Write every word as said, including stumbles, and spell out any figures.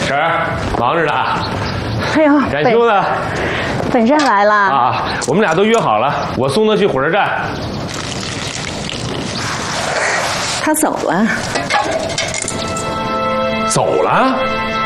婶儿，忙着呢。 哎呦， 冉兄呢？ 本站来了啊，我们俩都约好了，我送他去火车站。 他走了。 走了？